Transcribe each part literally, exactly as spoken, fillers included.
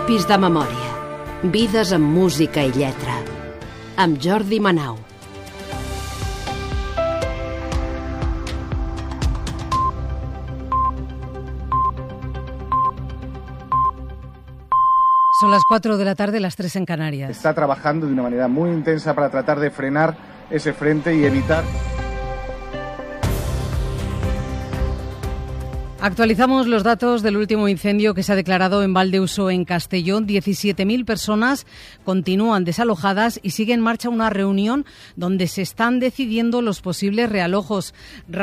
Propis de memòria. Vides amb música i lletra. Amb Jordi Manau. Son las cuatro de la tarde, las tres en Canarias. Está trabajando de una manera muy intensa para tratar de frenar ese frente y evitar... Actualizamos los datos del último incendio que se ha declarado en Valdeuso, en Castellón. diecisiete mil personas continúan desalojadas y sigue en marcha una reunión donde se están decidiendo los posibles realojos.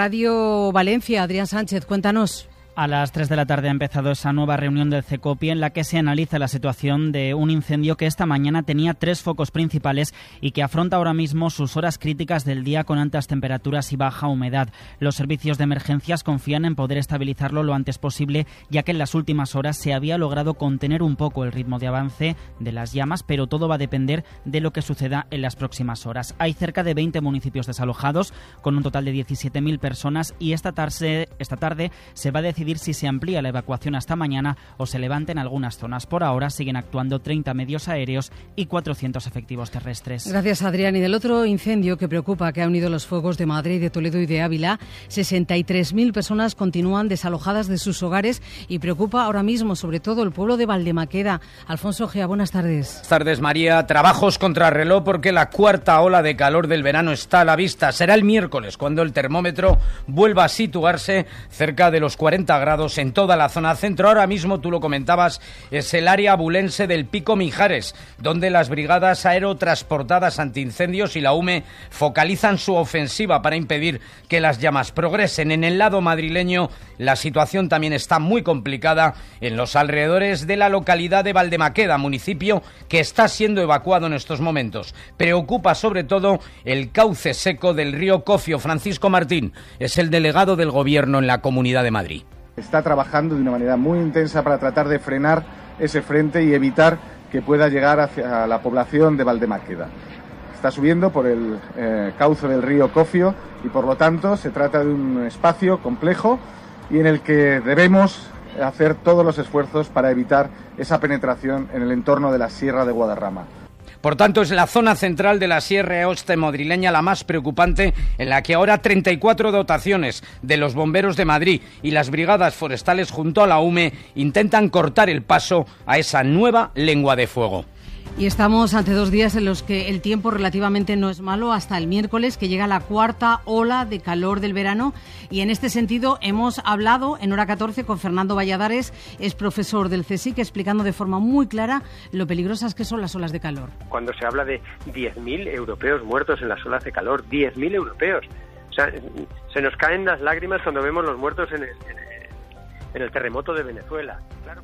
Radio Valencia, Adrián Sánchez, cuéntanos. A las tres de la tarde ha empezado esa nueva reunión del CECOPI en la que se analiza la situación de un incendio que esta mañana tenía tres focos principales y que afronta ahora mismo sus horas críticas del día con altas temperaturas y baja humedad. Los servicios de emergencias confían en poder estabilizarlo lo antes posible, ya que en las últimas horas se había logrado contener un poco el ritmo de avance de las llamas, pero todo va a depender de lo que suceda en las próximas horas. Hay cerca de veinte municipios desalojados, con un total de diecisiete mil personas, y esta tarde, esta tarde se va a decidir si se amplía la evacuación hasta mañana o se levanta en algunas zonas. Por ahora siguen actuando treinta medios aéreos y cuatrocientos efectivos terrestres. Gracias, Adrián. Y del otro incendio que preocupa, que ha unido los fuegos de Madrid, de Toledo y de Ávila, sesenta y tres mil personas continúan desalojadas de sus hogares y preocupa ahora mismo sobre todo el pueblo de Valdemaqueda. Alfonso Gea, buenas tardes. Buenas tardes, María. Trabajos contrarreloj porque la cuarta ola de calor del verano está a la vista. Será el miércoles cuando el termómetro vuelva a situarse cerca de los cuarenta grados en toda la zona centro. Ahora mismo, tú lo comentabas, es el área abulense del Pico Mijares, donde las brigadas aerotransportadas antiincendios y la U M E focalizan su ofensiva para impedir que las llamas progresen. En el lado madrileño, la situación también está muy complicada en los alrededores de la localidad de Valdemaqueda, municipio que está siendo evacuado en estos momentos. Preocupa sobre todo el cauce seco del río Cofio. Francisco Martín es el delegado del Gobierno en la Comunidad de Madrid. Está trabajando de una manera muy intensa para tratar de frenar ese frente y evitar que pueda llegar hacia la población de Valdemaqueda. Está subiendo por el eh, cauce del río Cofio y por lo tanto se trata de un espacio complejo y en el que debemos hacer todos los esfuerzos para evitar esa penetración en el entorno de la Sierra de Guadarrama. Por tanto, es la zona central de la Sierra Oeste madrileña la más preocupante, en la que ahora treinta y cuatro dotaciones de los bomberos de Madrid y las brigadas forestales junto a la U M E intentan cortar el paso a esa nueva lengua de fuego. Y estamos ante dos días en los que el tiempo relativamente no es malo, hasta el miércoles, que llega la cuarta ola de calor del verano. Y en este sentido hemos hablado en Hora catorce con Fernando Valladares, es profesor del CSIC, explicando de forma muy clara lo peligrosas que son las olas de calor. Cuando se habla de diez mil europeos muertos en las olas de calor, diez mil europeos. O sea, se nos caen las lágrimas cuando vemos los muertos en el, en el, en el terremoto de Venezuela. Claro.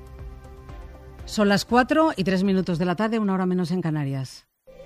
Son las cuatro y tres minutos de la tarde, una hora menos en Canarias.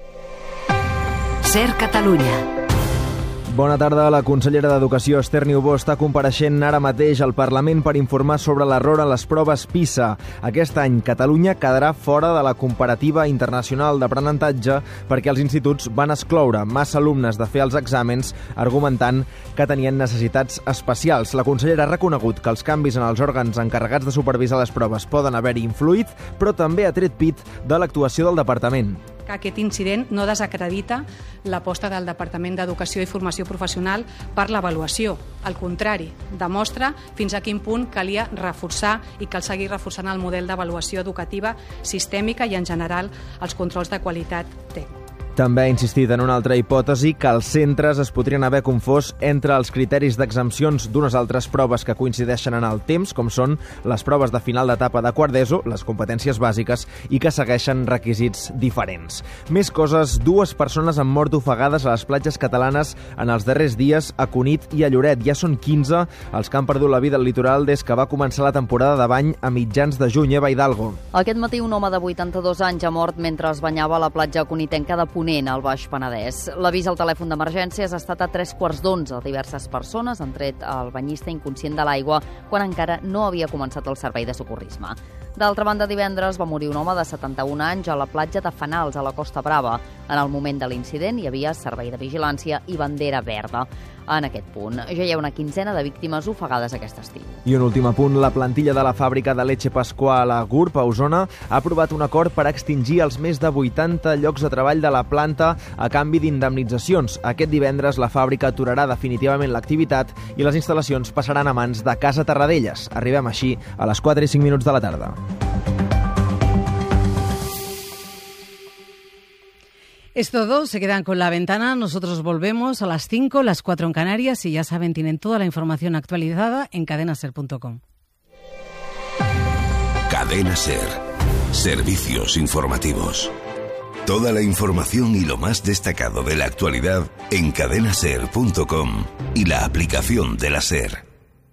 Ser Catalunya. Bona tarda. La consellera d'Educació, Esther Niubó, està compareixent ara mateix al Parlament per informar sobre l'error a les proves PISA. Aquest any, Catalunya quedarà fora de la comparativa internacional d'aprenentatge perquè els instituts van excloure massa alumnes de fer els exàmens, argumentant que tenien necessitats especials. La consellera ha reconegut que els canvis en els òrgans encarregats de supervisar les proves poden haver-hi influït, però també ha tret pit de l'actuació del departament. Que aquest incident no desacredita l'aposta del Departament d'Educació i Formació Professional per l'avaluació. Al contrari, demostra fins a quin punt calia reforçar i cal seguir reforçant el model d'avaluació educativa sistèmica i, en general, els controls de qualitat tècnica. També ha insistit en una altra hipòtesi, que els centres es podrien haver confós entre els criteris d'exempcions d'unes altres proves que coincideixen en el temps, com són les proves de final d'etapa de quart d'ESO, les competències bàsiques, i que segueixen requisits diferents. Més coses, dues persones han mort ofegades a les platges catalanes en els darrers dies a Cunit i a Lloret. Ja són quinze els que han perdut la vida al litoral des que va començar la temporada de bany a mitjans de juny. Eva Hidalgo. Aquest matí un home de vuitanta-dos anys ha mort mentre es banyava a la platja conitenca de Ponent, al Baix Penedès. L'avís al telèfon d'emergències ha estat a tres quarts d'onze. Diverses persones han tret el banyista inconscient de l'aigua quan encara no havia començat el servei de socorrisme. D'altra banda, divendres va morir un home de setanta-un anys a la platja de Fanals, a la Costa Brava. En el moment de l'incident hi havia servei de vigilància i bandera verda. en aquest punt. Ja hi ha una quinzena de víctimes ofegades aquest estiu. I un últim apunt, la plantilla de la fàbrica de Leche Pasqual a Gurb, a Osona, ha aprovat un acord per extingir els més de vuitanta llocs de treball de la planta a canvi d'indemnitzacions. Aquest divendres la fàbrica aturarà definitivament l'activitat i les instal·lacions passaran a mans de Casa Terradellas. Arribem així a les quatre i cinc minuts de la tarda. Es todo, se quedan con La Ventana, nosotros volvemos a las cinco, las cuatro en Canarias y ya saben, tienen toda la información actualizada en cadena ser punto com. Cadena Ser. Servicios informativos. Toda la información y lo más destacado de la actualidad en cadena ser punto com y la aplicación de la SER.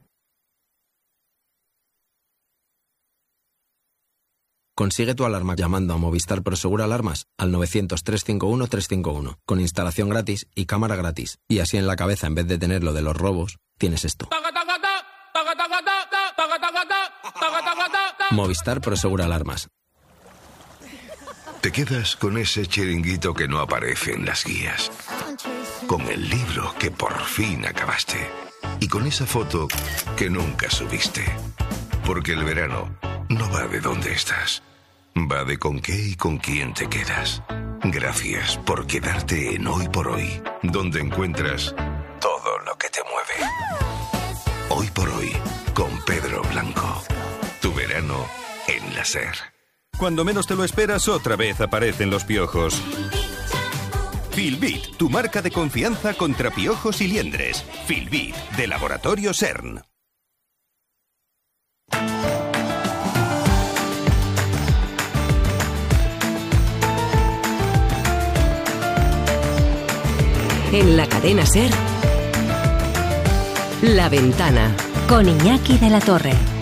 Consigue tu alarma llamando a Movistar Prosegur Alarmas al novecientos, trescientos cincuenta y uno, trescientos cincuenta y uno, con instalación gratis y cámara gratis. Y así en la cabeza, en vez de tener lo de los robos, tienes esto. Movistar Prosegur Alarmas. Te quedas con ese chiringuito que no aparece en las guías, con el libro que por fin acabaste y con esa foto que nunca subiste. Porque el verano no va de dónde estás, va de con qué y con quién te quedas. Gracias por quedarte en Hoy por Hoy, donde encuentras todo lo que te mueve. Hoy por Hoy, con Pedro Blanco. Tu verano en la SER. Cuando menos te lo esperas, otra vez aparecen los piojos. Filbit, tu marca de confianza contra piojos y liendres. Filbit, de Laboratorio CERN. En la cadena SER, La Ventana, con Iñaki de la Torre.